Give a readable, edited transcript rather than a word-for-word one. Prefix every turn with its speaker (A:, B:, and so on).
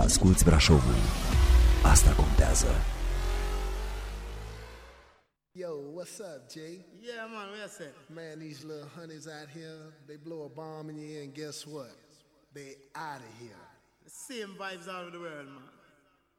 A: Asculți Brașovul. Asta contează.
B: Yo, what's up, Jay?
C: Yeah, man, what you say?
B: Man, these little honeys out here, they blow a bomb in your ear, and guess what? They out of here.
C: The same vibes all over the world, man.